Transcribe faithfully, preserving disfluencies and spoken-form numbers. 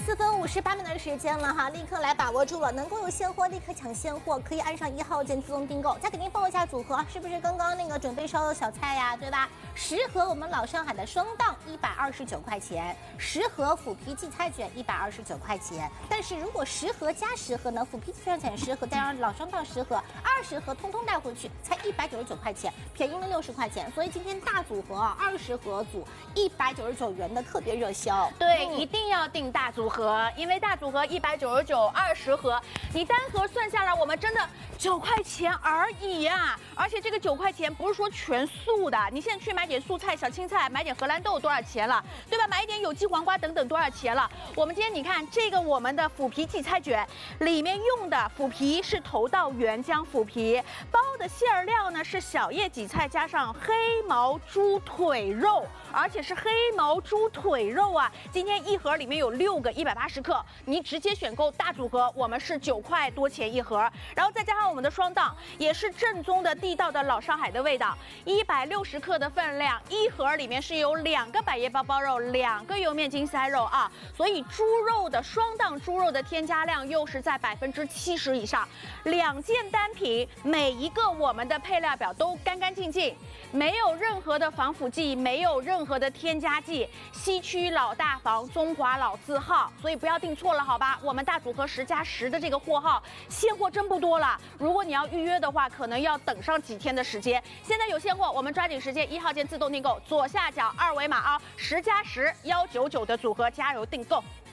四分五十八秒的时间了哈，立刻来把握住了，能够有现货立刻抢现货，可以按上一号键自动订购。再给您报一下组合，是不是刚刚那个准备烧的小菜呀，对吧？十盒我们老上海的双档一百二十九块钱，十盒腐皮荠菜卷一百二十九块钱。但是如果十盒加十盒呢，腐皮荠菜卷十盒加上老双档十盒，二十盒通通带回去才一百九十九块钱，便宜了六十块钱。所以今天大组合啊，二十盒组一百九十九元的特别热销。 对， 嗯、 一定要订大组合，因为大组合一百九十九，二十盒，你单盒算下来，我们真的九块钱而已呀、啊！而且这个九块钱不是说全素的，你现在去买点素菜、小青菜，买点荷兰豆多少钱了，对吧？买一点有机黄瓜等等多少钱了？我们今天你看这个我们的腐皮荠菜卷里面用的腐皮是头道原浆腐皮，包的馅儿料呢是小叶荠菜加上黑毛猪腿肉，而且是黑毛猪腿肉啊！今天一盒里面有六个，一百八十克，你直接选购大组合，我们是九块多钱一盒，然后再加上我们的双档，也是正宗的地道的老上海的味道，一百六十克的分量，一盒里面是有两个百叶包包肉，两个油面筋塞肉啊，所以猪肉的双档猪肉的添加量又是在百分之七十以上，两件单品，每一个我们的配料表都干干净净，没有任何的防腐剂，没有任何的添加剂，西区老大房，中华老字号，所以不要订错了，好吧？我们大组合十加十的这个货号，现货真不多了，如果你要预约的话，可能要等上几天的时间。现在有现货，我们抓紧时间，一号键自动订购，左下角二维码啊，十加十幺九九的组合，加油订购。